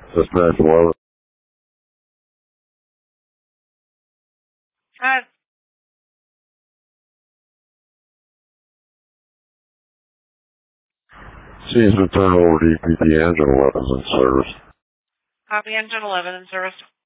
Dispatch 11. Scene's been turned over to EPD. Engine 11's in service. Copy, Engine 11 in service.